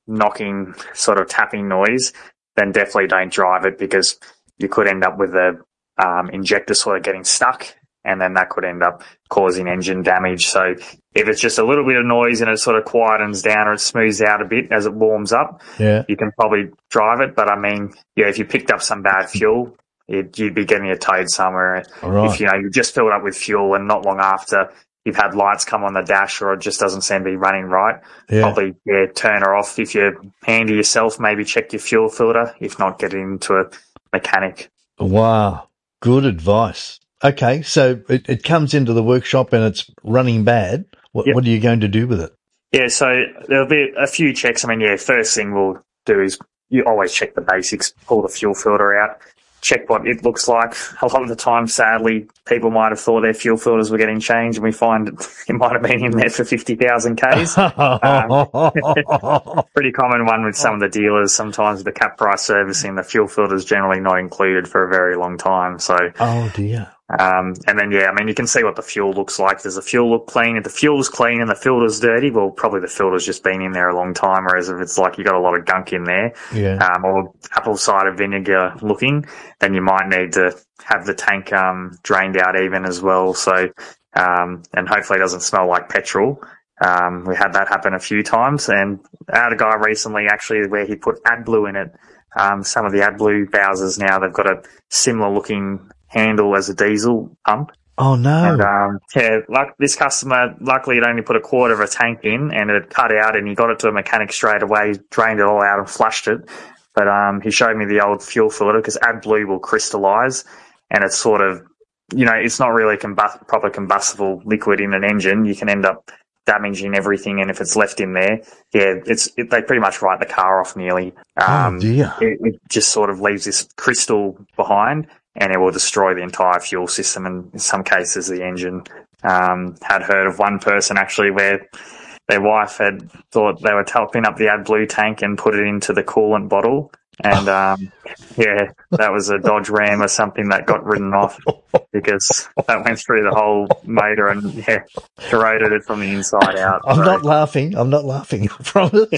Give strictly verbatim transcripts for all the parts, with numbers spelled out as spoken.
knocking, sort of tapping noise, then definitely don't drive it, because you could end up with the um, injector sort of getting stuck, and then that could end up causing engine damage. So if it's just a little bit of noise and it sort of quietens down or it smooths out a bit as it warms up, yeah. you can probably drive it. But I mean, yeah, if you picked up some bad fuel, it, you'd be getting a towed somewhere. Right. If, you know, you just filled up with fuel and not long after you've had lights come on the dash or it just doesn't seem to be running right, yeah. probably, yeah, turn her off. If you're handy yourself, maybe check your fuel filter. If not, get into a mechanic. Wow. Good advice. Okay, so it, it comes into the workshop and it's running bad. What, yep. what are you going to do with it? Yeah, so there'll be a few checks. I mean, yeah, first thing we'll do is you always check the basics, pull the fuel filter out, check what it looks like. A lot of the time, sadly, people might have thought their fuel filters were getting changed, and we find it might have been in there for fifty thousand Ks. Um, pretty common one with some of the dealers. Sometimes the cap price servicing, the fuel filter is generally not included for a very long time. So, oh dear. Um, and then, yeah, I mean, you can see what the fuel looks like. Does the fuel look clean? If the fuel's clean and the filter's dirty, well, probably the filter's just been in there a long time. Whereas if it's like you got a lot of gunk in there, yeah. um, or apple cider vinegar looking, then you might need to have the tank um, drained out even as well. So, um, and hopefully it doesn't smell like petrol. Um, we had that happen a few times, and I had a guy recently actually where he put AdBlue in it. Um, some of the AdBlue Bowsers now, they've got a similar looking handle as a diesel pump. Oh no. And, um, yeah, like this customer, luckily it only put a quarter of a tank in and it cut out, and he got it to a mechanic straight away, drained it all out and flushed it. But, um, he showed me the old fuel filter, because AdBlue will crystallize, and it's sort of, you know, it's not really combust- proper combustible liquid in an engine. You can end up damaging everything, and if it's left in there, yeah, it's it, they pretty much write the car off nearly. Um, oh dear. It, it just sort of leaves this crystal behind, and it will destroy the entire fuel system, and in some cases the engine. Um, had heard of one person actually where their wife had thought they were topping up the AdBlue tank and put it into the coolant bottle. And, um, yeah, that was a Dodge Ram or something that got ridden off, because that went through the whole motor and, yeah, corroded it from the inside out. I'm so. not laughing. I'm not laughing, I promise.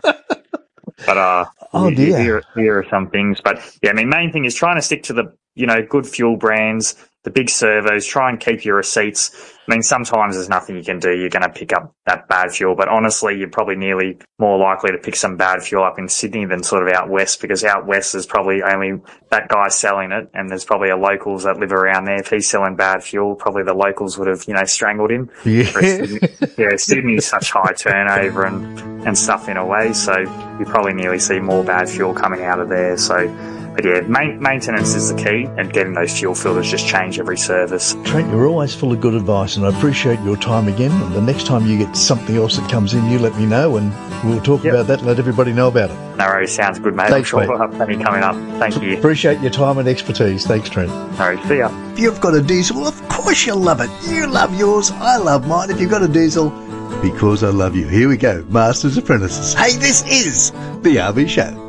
But, uh, oh, you, dear. You hear, hear some things. But, yeah, I mean, main thing is trying to stick to the, you know, good fuel brands, the big servos, try and keep your receipts. I mean, sometimes there's nothing you can do. You're going to pick up that bad fuel, but honestly, you're probably nearly more likely to pick some bad fuel up in Sydney than sort of out west, because out west there's probably only that guy selling it, and there's probably a locals that live around there. If he's selling bad fuel, probably the locals would have, you know, strangled him. Yeah. Sydney, yeah, Sydney's such high turnover and, and stuff in a way, so you probably nearly see more bad fuel coming out of there. So, but yeah, main, maintenance is the key, and getting those fuel filters just change every service. Trent, you're always full of good advice, and I appreciate your time again. And the next time you get something else that comes in, you let me know, and we'll talk yep. about that and let everybody know about it. No worries, sounds good, mate. Thanks, I'm sure mate. we'll have plenty coming up. Thank you. Appreciate your time and expertise. Thanks, Trent. No worries, see ya. If you've got a diesel, of course you'll love it. You love yours, I love mine. If you've got a diesel, because I love you. Here we go, Masters Apprentices. Hey, this is The R V Show.